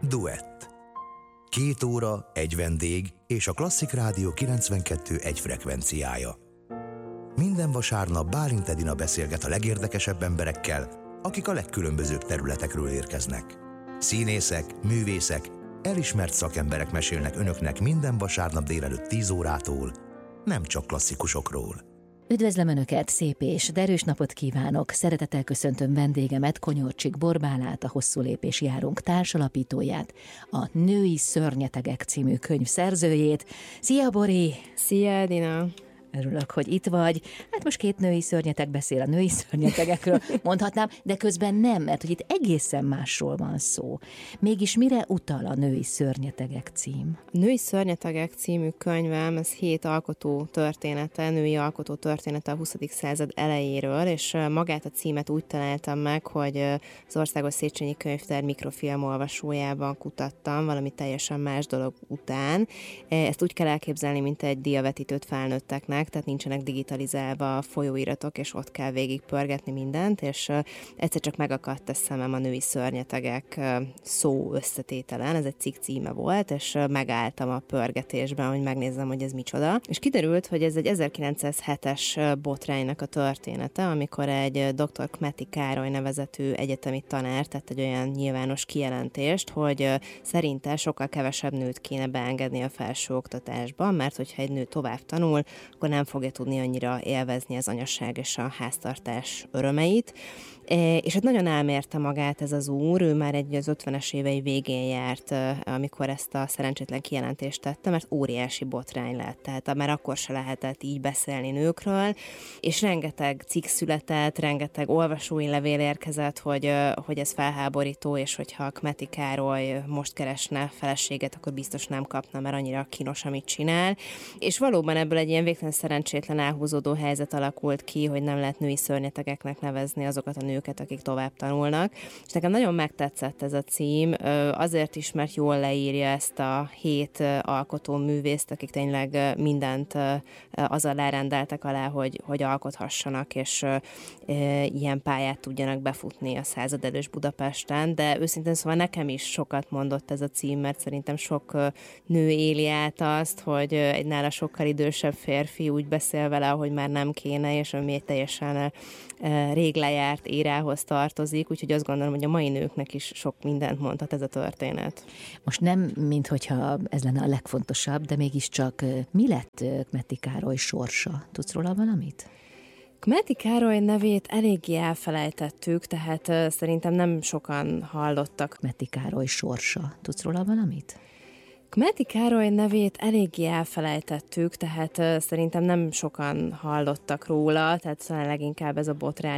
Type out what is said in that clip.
Duett. 2 óra, egy vendég és a Klasszik Rádió 92,1 frekvenciája. Minden vasárnap Bálint Edina beszélget a legérdekesebb emberekkel, akik a legkülönbözőbb területekről érkeznek. Színészek, művészek, elismert szakemberek mesélnek önöknek minden vasárnap délelőtt 10 órától, nem csak klasszikusokról. Üdvözlöm Önöket, szép és derűs napot kívánok! Szeretettel köszöntöm vendégemet, Konyorcsik Borbálát, a Hosszú lépés járunk társalapítóját, a Női Szörnyetegek című könyv szerzőjét. Szia, Bori! Szia, Edina! Örülök, hogy itt vagy. Hát most 2 női szörnyeteg beszél a női szörnyetegekről, mondhatnám, de közben nem, mert hogy itt egészen másról van szó. Mégis mire utal a Női Szörnyetegek cím? A Női Szörnyetegek című könyvem, ez 7 alkotó története, női alkotó története a 20. század elejéről, és magát a címet úgy találtam meg, hogy az Országos Széchenyi Könyvtár mikrofilm olvasójában kutattam, valami teljesen más dolog után. Ezt úgy kell elképzelni, mint egy diavetítőt felnőtteknek, tehát nincsenek digitalizálva a folyóiratok, és ott kell végigpörgetni mindent, és egyszer csak megakadt a szemem a Női Szörnyetegek szó összetételen, ez egy cikk címe volt, és megálltam a pörgetésben, hogy megnézzem, hogy ez micsoda. És kiderült, hogy ez egy 1907-es botránynak a története, amikor egy dr. Kmeti Károly nevezetű egyetemi tanár tett egy olyan nyilvános kijelentést, hogy szerinte sokkal kevesebb nőt kéne beengedni a felsőoktatásba, mert hogyha egy nő tovább tanul, akkor nem fogja tudni annyira élvezni az anyaság és a háztartás örömeit. És hát nagyon elmérte magát ez az úr, ő már az 50-es évei végén járt, amikor ezt a szerencsétlen kijelentést tette, mert óriási botrány lett, tehát már akkor se lehetett így beszélni nőkről, és rengeteg cikk született, rengeteg olvasói levél érkezett, hogy ez felháborító, és hogyha Kmeti Károly most keresne feleséget, akkor biztos nem kapna, mert annyira kínos, amit csinál. És valóban ebből egy ilyen végtelen szerencsétlen elhúzódó helyzet alakult ki, hogy nem lehet női szörnyetegeknek nevezni azokat a nőket, akik tovább tanulnak. És nekem nagyon megtetszett ez a cím, azért is, mert jól leírja ezt a 7 alkotó művészt, akik tényleg mindent azzal lerendeltek alá, hogy alkothassanak, és ilyen pályát tudjanak befutni a századelős Budapesten, de őszintén szóval nekem is sokat mondott ez a cím, mert szerintem sok nő éli át azt, hogy egy nála sokkal idősebb férfi úgy beszél vele, hogy már nem kéne, és ami egy teljesen rég lejárt érához tartozik, úgyhogy azt gondolom, hogy a mai nőknek is sok mindent mondhat ez a történet. Most nem, minthogyha ez lenne a legfontosabb, de mégiscsak mi lett Kmeti Károly sorsa? Tudsz róla valamit? Kmeti Károly nevét eléggé elfelejtettük, tehát szerintem nem sokan hallottak. Kmeti Károly sorsa. Tudsz róla valamit? Kmeti Károly nevét eléggé elfelejtettük, tehát szerintem nem sokan hallottak róla, tehát leginkább ez a botrány